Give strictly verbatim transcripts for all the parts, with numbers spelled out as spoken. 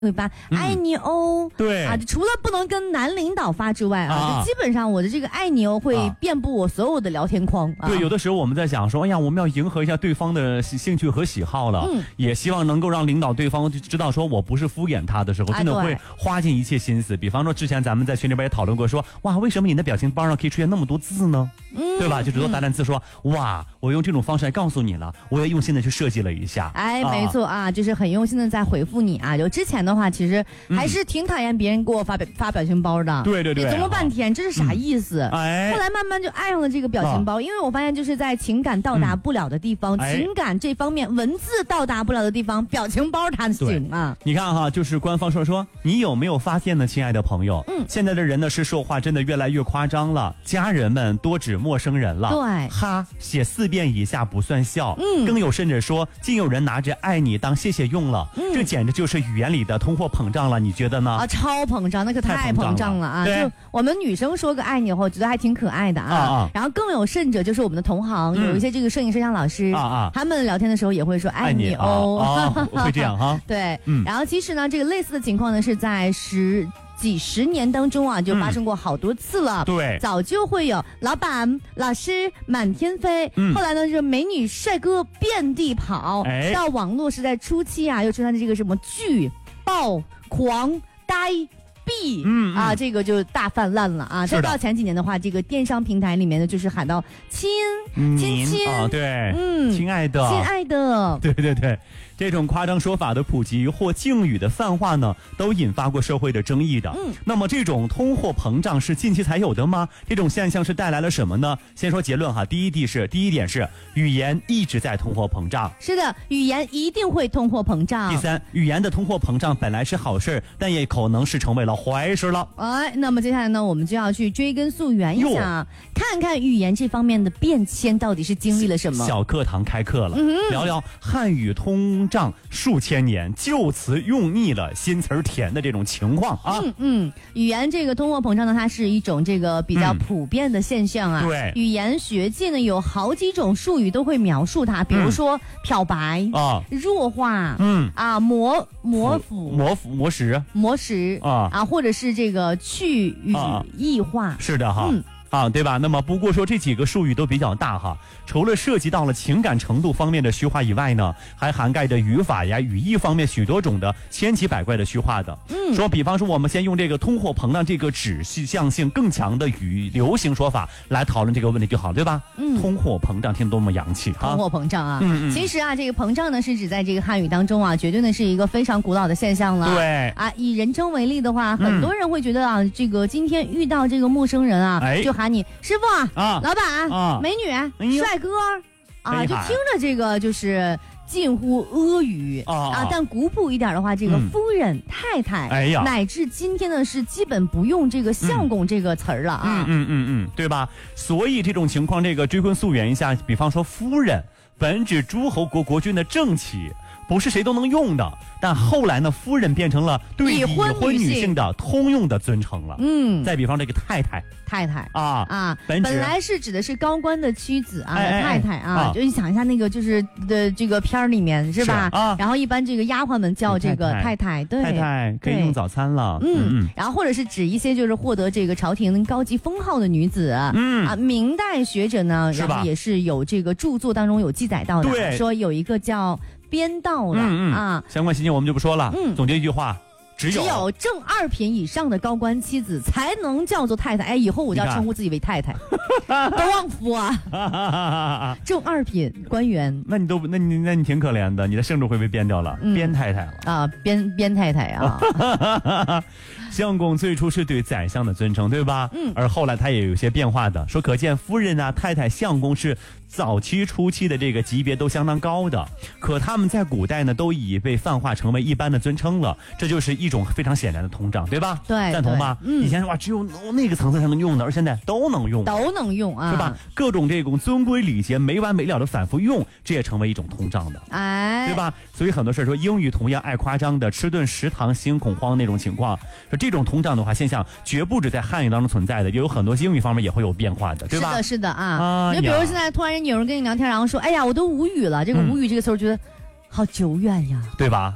会发、嗯、爱你哦， 对啊，除了不能跟男领导发之外啊， 啊就基本上我的这个爱你哦会遍布我所有的聊天框。啊、 对，有的时候我们在想说，哎呀，我们要迎合一下对方的兴趣和喜好了，嗯，也希望能够让领导对方知道说我不是敷衍他的时候，真的会花尽一切心思。比方说之前咱们在群里边也讨论过说，哇，为什么你的表情包上可以出现那么多字呢？嗯，对吧？就只多打单字说、嗯，哇，我用这种方式来告诉你了，我也用心的去设计了一下。 哎，没错啊，就是很用心的在回复你啊。就之前的话，其实还是挺讨厌别人给我发表、嗯、发表情包的。 对对对， 琢磨半天这是啥意思？嗯、哎，后来慢慢就爱上了这个表情包、啊，因为我发现就是在情感到达不了的地方，嗯、情感这方面文字到达不了的地方，表情包它行啊。 你看哈，就是官方说说，你有没有发现呢，亲爱的朋友？嗯，现在的人呢是说话真的越来越夸张了，家人们多指陌生人了。 对， 哈，写四遍以下不算笑。嗯，更有甚者说，竟有人拿着爱你当谢谢用了。嗯，这简直就是语言里的通货膨胀了，你觉得呢？ 啊，超膨胀，那可太膨胀了啊！就我们女生说个爱你后，觉得还挺可爱的啊。啊然后更有甚者就是我们的同行，嗯、有一些这个摄影摄像老师啊啊，他们聊天的时候也会说爱你哦， 啊啊、会这样哈。 对，嗯。然后其实呢，这个类似的情况呢，是在十。几十年当中啊，就发生过好多次了。嗯、 对， 早就会有老板、老师满天飞。嗯、后来呢，就是美女帅哥遍地跑。哎，到网络时代初期啊，又出现的这个什么巨爆、狂、呆。币嗯啊，这个就大泛滥了啊！再到前几年的话，这个电商平台里面呢，就是喊到亲亲亲啊，对，嗯，亲爱的， 亲爱的， 对对对，这种夸张说法的普及或敬语的泛化呢，都引发过社会的争议的。嗯，那么这种通货膨胀是近期才有的吗？这种现象是带来了什么呢？先说结论哈，第一地是第一点是语言一直在通货膨胀。 是的，语言一定会通货膨胀。 第三，语言的通货膨胀本来是好事，但也可能是成为了坏事了。 哎，那么接下来呢，我们就要去追根溯源一下，看看语言这方面的变迁到底是经历了什么。 小课堂开课了，嗯、聊聊汉语通胀数千年，旧词用腻了，新词儿甜的这种情况啊。 嗯嗯，语言这个通货膨胀呢，它是一种这个比较普遍的现象啊。 嗯、对， 语言学界呢有好几种术语都会描述它，比如说、嗯、漂白啊、弱化，嗯啊、模模腐、 模腐、磨石、 磨石啊啊，或者是这个去语异化。啊、 是的哈。嗯啊，对吧？那么不过说这几个术语都比较大哈，除了涉及到了情感程度方面的虚化以外呢，还涵盖着语法呀、语义方面许多种的千奇百怪的虚化的。嗯，说比方说我们先用这个通货膨胀这个指向性更强的语流行说法来讨论这个问题就好，对吧？嗯，通货膨胀听多么洋气啊！通货膨胀啊，嗯嗯，其实啊，这个膨胀呢是指在这个汉语当中啊，绝对呢是一个非常古老的现象了。 对啊，以人称为例的话，很多人会觉得啊，嗯、这个今天遇到这个陌生人啊，哎、就喊你师傅啊，老板啊，美女、哎、帅哥啊，就听着这个就是近乎阿谀 啊, 啊，但古朴一点的话，这个夫人、嗯、太太，哎呀，乃至今天呢是基本不用这个相公这个词儿了啊， 嗯嗯嗯嗯，对吧？所以这种情况，这个追根溯源一下，比方说夫人本指诸侯国国君的正妻。不是谁都能用的，但后来呢，夫人变成了对已婚女性的通用的尊称了。嗯，再比方这个太太， 太太啊啊，本, 本来是指的是高官的妻子啊， 哎、 太太啊， 啊就你想一下那个就是的这个片儿里面是吧？ 是啊， 然后一般这个丫鬟们叫这个太太，对， 太太可以用早餐了。 嗯嗯，然后或者是指一些就是获得这个朝廷高级封号的女子。嗯啊，明代学者呢，然后也是有这个著作当中有记载到的， 对， 说有一个叫编道的、嗯嗯、啊， 相关信息我们就不说了。嗯，总结一句话，只有只有正二品以上的高官妻子才能叫做太太。哎，以后我就要称呼自己为太太，多旺夫啊！正二品官员， 那你都那你那你挺可怜的，你的姓氏会被编掉了，嗯、编太太了啊，编编太太啊。 相公最初是对宰相的尊称，对吧？嗯，而后来他也有些变化的，说可见夫人啊、太太、相公是早期初期的这个级别都相当高的，可他们在古代呢都已被泛化成为一般的尊称了，这就是一种非常显然的通胀，对吧？ 对， 赞同吗？嗯，以前哇只有那个层次才能用的，而现在都能用， 都能用啊， 是吧？各种这种尊规礼节没完没了的反复用，这也成为一种通胀的， 哎， 对吧？所以很多事说英语同样爱夸张的，吃顿食堂心恐慌那种情况，说这种通胀的话现象绝不止在汉语当中存在的，也有很多英语方面也会有变化的，对吧？ 是的，是的啊。你、啊、比如现在突然有人跟你聊天，然后说：“哎呀，我都无语了。”这个无语这个词，我觉得好久远呀， 对吧？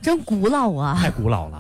真古老啊， 太古老了。